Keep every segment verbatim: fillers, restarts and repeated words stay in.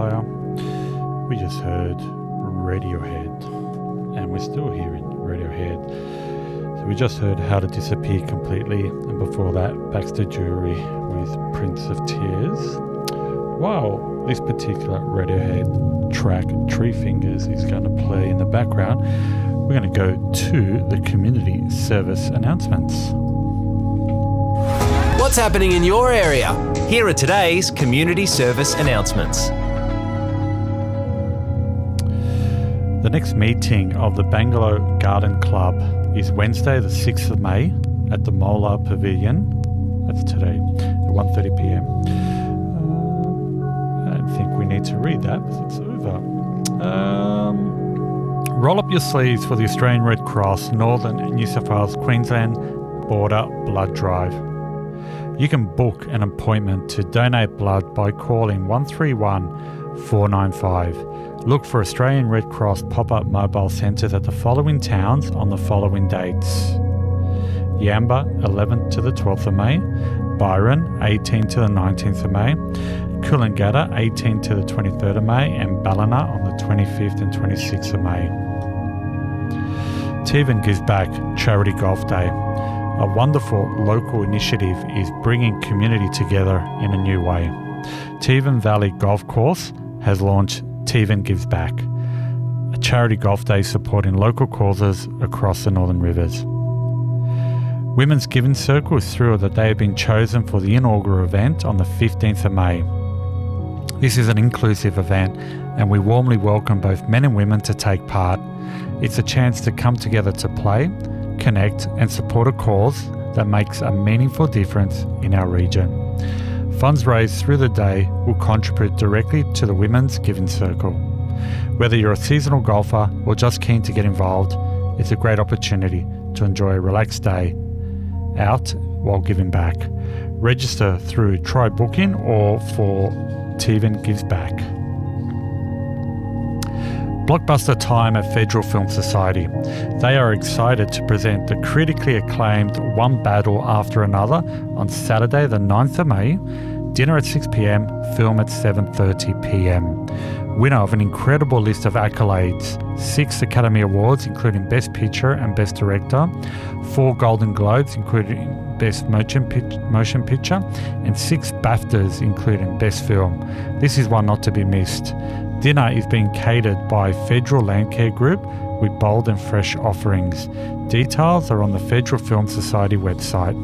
player. We just heard Radiohead, and we're still hearing Radiohead. So we just heard How to Disappear Completely, and before that, Baxter Jury with Prince of Tears. Wow, this particular Radiohead track, Tree Fingers, is going to play in the background. We're going to go to the community service announcements. What's happening in your area? Here are today's community service announcements. The next meeting of the Bangalow Garden Club is Wednesday the sixth of May at the Mola Pavilion. That's today at one thirty p m. Uh, I don't think we need to read that because it's over. Um, roll up your sleeves for the Australian Red Cross Northern New South Wales Queensland Border Blood Drive. You can book an appointment to donate blood by calling one three one, four nine five. Look for Australian Red Cross pop-up mobile centres at the following towns on the following dates: Yamba, eleventh to the twelfth of May, Byron, eighteenth to the nineteenth of May, Coolangatta, eighteenth to the twenty-third of May, and Ballina on the twenty-fifth and twenty-sixth of May. Tevan Gives Back Charity Golf Day. A wonderful local initiative is bringing community together in a new way. Tevan Valley Golf Course has launched Tevan Gives Back, a charity golf day supporting local causes across the Northern Rivers. Women's Giving Circle is thrilled that they have been chosen for the inaugural event on the fifteenth of May. This is an inclusive event and we warmly welcome both men and women to take part. It's a chance to come together to play, connect and support a cause that makes a meaningful difference in our region. Funds raised through the day will contribute directly to the Women's Giving Circle. Whether you're a seasonal golfer or just keen to get involved, it's a great opportunity to enjoy a relaxed day out while giving back. Register through Try Booking or for Tevan Gives Back. Blockbuster time at Federal Film Society. They are excited to present the critically acclaimed One Battle After Another on Saturday the ninth of May, dinner at six p m, film at seven thirty p m. Winner of an incredible list of accolades, six Academy Awards including Best Picture and Best Director, four Golden Globes including Best Motion Picture, and six BAFTAs including Best Film. This is one not to be missed. Dinner is being catered by Federal Landcare Group with bold and fresh offerings. Details are on the Federal Film Society website.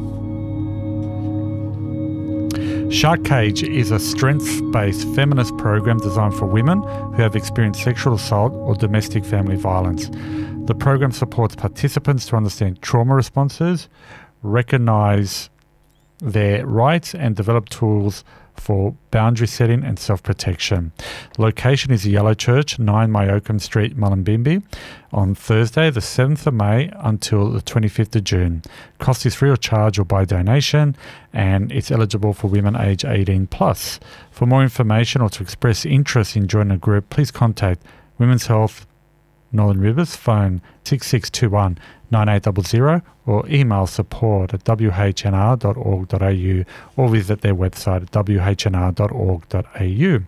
Shark Cage is a strengths-based feminist program designed for women who have experienced sexual assault or domestic family violence. The program supports participants to understand trauma responses, recognise their rights and develop tools for boundary setting and self-protection. The location is the Yellow Church, nine Myocum Street, Mullumbimby, on Thursday the seventh of May until the twenty-fifth of June. Cost is free of charge or by donation, and it's eligible for women age eighteen plus. For more information or to express interest in joining a group, please contact Women's Health Northern Rivers, phone six six two one, nine eight zero zero or email support at w h n r dot org dot a u or visit their website at w h n r dot org dot a u.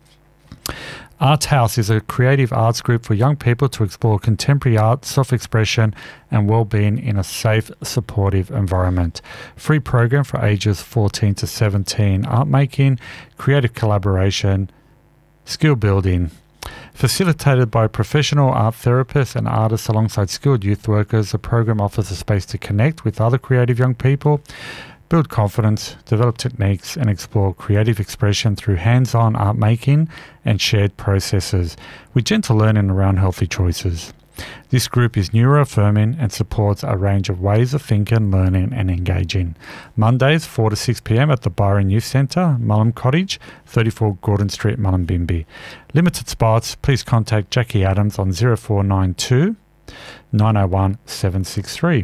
Art House is a creative arts group for young people to explore contemporary art, self-expression and well-being in a safe, supportive environment. Free program for ages fourteen to seventeen, art making, creative collaboration, skill building. Facilitated by professional art therapists and artists alongside skilled youth workers, the program offers a space to connect with other creative young people, build confidence, develop techniques, and explore creative expression through hands-on art making and shared processes, with gentle learning around healthy choices. This group is neuroaffirming and supports a range of ways of thinking, learning and engaging. Mondays four to six p m at the Byron Youth Centre, Mullum Cottage, thirty-four Gordon Street, Mullumbimby. Limited spots. Please contact Jackie Adams on zero four nine two, nine zero one, seven six three.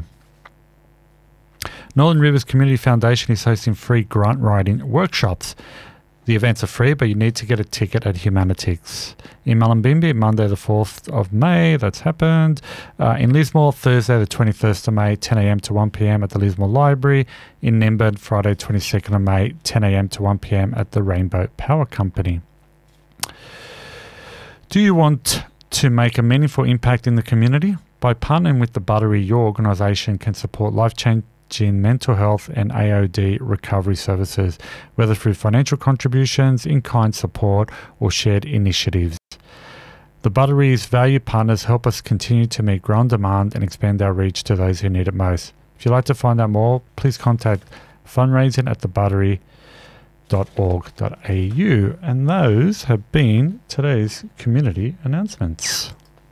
Northern Rivers Community Foundation is hosting free grant writing workshops. The events are free, but you need to get a ticket at Humanitix. In Mullumbimby, Monday the fourth of May, that's happened. Uh, in Lismore, Thursday the twenty-first of May, ten a m to one p m at the Lismore Library. In Nimbin, Friday twenty-second of May, ten a m to one p m at the Rainbow Power Company. Do you want to make a meaningful impact in the community? By partnering with The Buttery, your organisation can support life-changing mental health and A O D recovery services, whether through financial contributions, in-kind support, or shared initiatives. The Buttery's valued partners help us continue to meet growing demand and expand our reach to those who need it most. If you'd like to find out more, please contact fundraising at the buttery dot org dot a u. And those have been today's community announcements.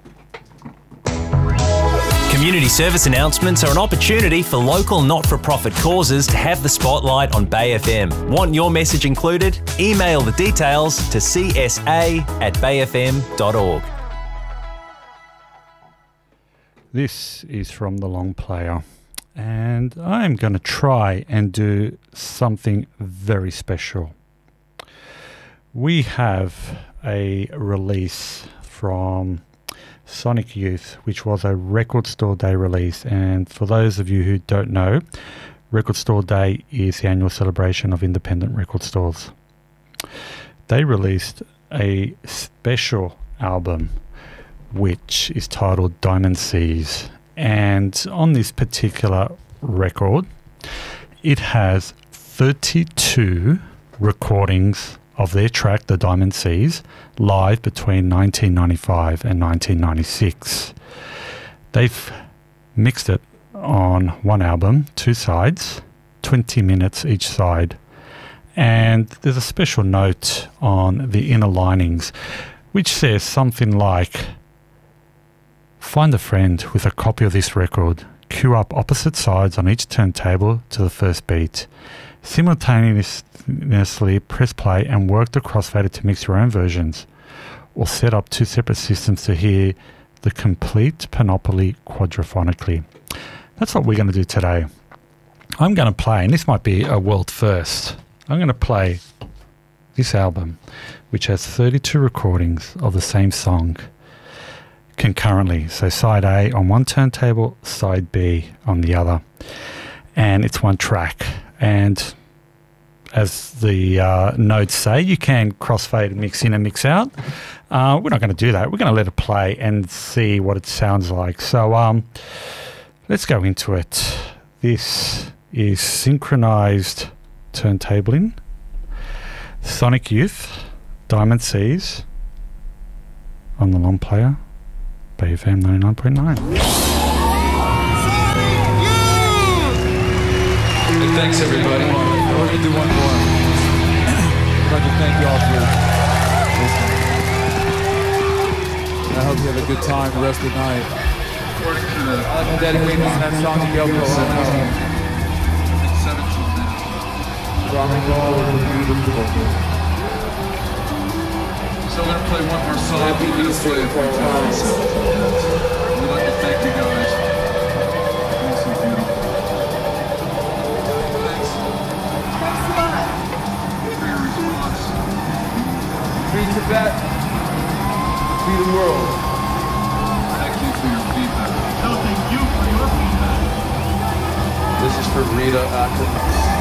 Community service announcements are an opportunity for local not-for-profit causes to have the spotlight on Bay F M. Want your message included? Email the details to c s a at bay f m dot org. This is from The Long Player, and I'm going to try and do something very special. We have a release from Sonic Youth, which was a Record Store Day release. And for those of you who don't know, Record Store Day is the annual celebration of independent record stores. They released a special album which is titled Diamond Seas, and on this particular record it has thirty-two recordings of their track, The Diamond Seas, live between nineteen ninety-five and nineteen ninety-six. They've mixed it on one album, two sides, twenty minutes each side. And there's a special note on the inner linings which says something like, find a friend with a copy of this record, queue up opposite sides on each turntable to the first beat. Simultaneously press play and work the crossfader to mix your own versions, or set up two separate systems to hear the complete panoply quadrophonically. That's what we're going to do today. I'm going to play, and this might be a world first, I'm going to play this album, which has thirty-two recordings of the same song concurrently. So side A on one turntable, side B on the other. And it's one track. And as the uh, notes say, you can crossfade and mix in and mix out. Uh, we're not going to do that. We're going to let it play and see what it sounds like. So um, let's go into it. This is synchronized turntabling. Sonic Youth, Diamond Seas, on the Long Player, Bay F M ninety-nine point nine. Hey, thanks everybody. We're going to do one more. I'd like to thank you all for listening. And I hope you have a good time the rest of the night. I'd like to dedicate that song to Yoko Ono. Rock and roll is beautiful. So we're going to play one more song. We're going to play it for times. We'd like to thank you guys. Thanks, so beautiful. Thanks. Thanks a lot. For your response. Free Tibet. Free the world. Thank you for your feedback. No, thank you for your feedback. This is for Rita Ackerman.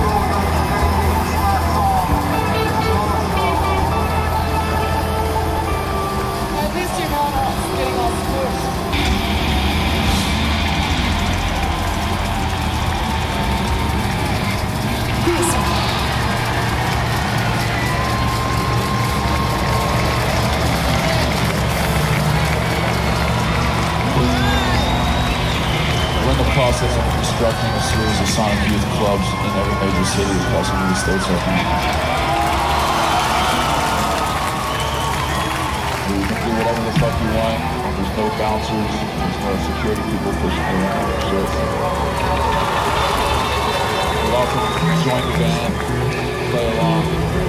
Process of constructing a series of Sonic Youth clubs in every major city across the United States right now. You can do whatever the fuck you want. There's no bouncers, there's no security people pushing you around and shit. You also join the band, play along.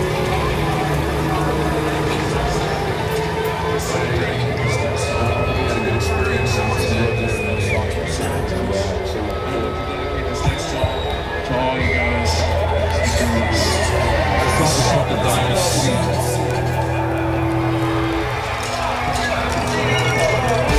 Had a good experience. To all you guys, this song is called The Diamond Seas.